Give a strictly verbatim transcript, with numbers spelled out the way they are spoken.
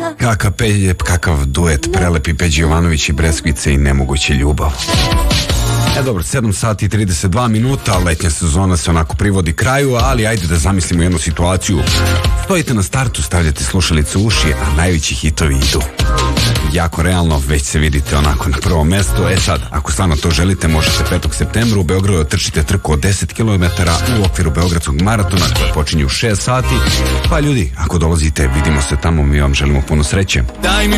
Kakav, pe, kakav duet, prelepi Peđi Jovanović i Breskvice i Nemoguće ljubav. E dobro, sedam sati i trideset dva minuta, letnja sezona se onako privodi kraju, ali ajde da zamislimo jednu situaciju. Stojite na startu, stavljate slušalice u uši, a najveći hitovi idu. Jako realno, već se vidite onako na prvom mestu. E sad, ako stvarno to želite, možete petog septembra u Beogradu trčite trku od deset kilometara u okviru Beogradskog maratona koja počinje u šest sati. Pa ljudi, ako dolazite, vidimo se tamo, mi vam želimo puno sreće. Daj mi